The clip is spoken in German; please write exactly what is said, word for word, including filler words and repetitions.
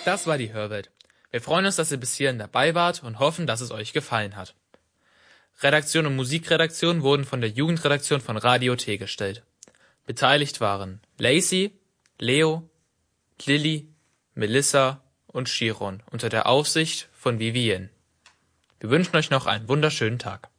Das war die Hörwelt. Wir freuen uns, dass ihr bis hierhin dabei wart und hoffen, dass es euch gefallen hat. Redaktion und Musikredaktion wurden von der Jugendredaktion von Radio T gestellt. Beteiligt waren Lacey, Leo, Lilly, Melissa und Chiron unter der Aufsicht von Vivien. Wir wünschen euch noch einen wunderschönen Tag.